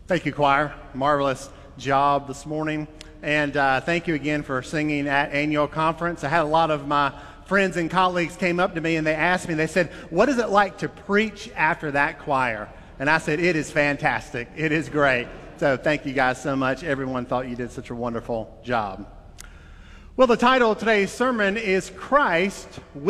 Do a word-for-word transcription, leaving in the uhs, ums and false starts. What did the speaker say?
Thank you, choir. Marvelous job this morning. And uh, thank you again for singing at annual conference. I had a lot of my friends and colleagues came up to me and they asked me, they said, what is it like to preach after that choir? And I said, it is fantastic. It is great. So thank you guys so much. Everyone thought you did such a wonderful job. Well, the title of today's sermon is Christ